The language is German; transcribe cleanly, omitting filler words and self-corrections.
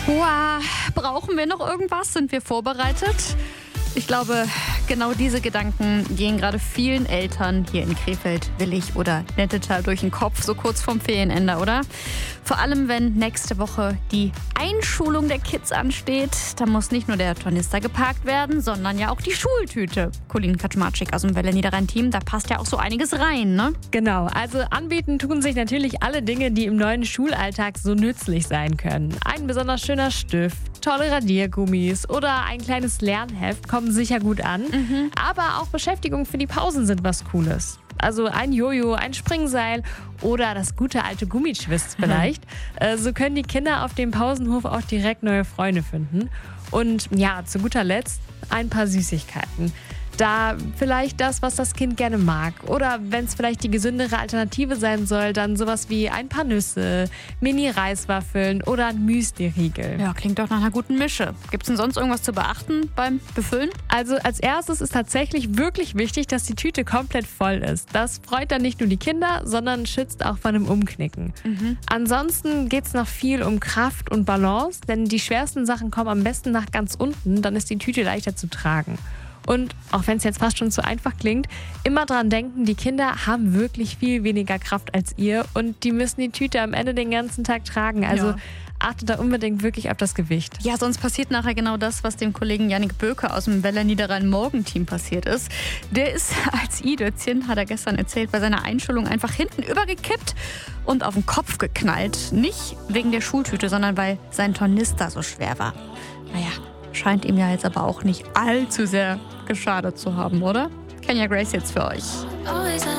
Wow, brauchen wir noch irgendwas? Sind wir vorbereitet? Ich glaube, genau diese Gedanken gehen gerade vielen Eltern hier in Krefeld, Willich oder Nettetal durch den Kopf, so kurz vorm Ferienende, oder? Vor allem, wenn nächste Woche die Einschulung der Kids ansteht. Da muss nicht nur der Tornister geparkt werden, sondern ja auch die Schultüte. Colin Kaczmarczyk aus dem Welle Niederrhein-Team, da passt ja auch so einiges rein, ne? Genau, also anbieten tun sich natürlich alle Dinge, die im neuen Schulalltag so nützlich sein können. Ein besonders schöner Stift, tolle Radiergummis oder ein kleines Lernheft kommen sicher gut an. Aber auch Beschäftigungen für die Pausen sind was Cooles. Also ein Jojo, ein Springseil oder das gute alte Gummitwist vielleicht. So können die Kinder auf dem Pausenhof auch direkt neue Freunde finden. Und ja, zu guter Letzt ein paar Süßigkeiten. Da vielleicht das, was das Kind gerne mag. Oder wenn es vielleicht die gesündere Alternative sein soll, dann sowas wie ein paar Nüsse, Mini-Reiswaffeln oder ein Müsli-Riegel. Ja, klingt doch nach einer guten Mische. Gibt es denn sonst irgendwas zu beachten beim Befüllen? Also als erstes ist tatsächlich wirklich wichtig, dass die Tüte komplett voll ist. Das freut dann nicht nur die Kinder, sondern schützt auch vor dem Umknicken. Ansonsten geht es noch viel um Kraft und Balance, denn die schwersten Sachen kommen am besten nach ganz unten, dann ist die Tüte leichter zu tragen. Und auch wenn es jetzt fast schon zu einfach klingt, immer dran denken, die Kinder haben wirklich viel weniger Kraft als ihr und die müssen die Tüte am Ende den ganzen Tag tragen. Also achtet da unbedingt wirklich auf das Gewicht. Ja, sonst passiert nachher genau das, was dem Kollegen Jannik Böke aus dem Welle Niederrhein-Morgen-Team passiert ist. Der ist als i-Dötzchen, hat er gestern erzählt, bei seiner Einschulung einfach hinten übergekippt und auf den Kopf geknallt. Nicht wegen der Schultüte, sondern weil sein Tornister so schwer war. Naja, scheint ihm ja jetzt aber auch nicht allzu sehr geschadet zu haben, oder? Kenya Grace jetzt für euch.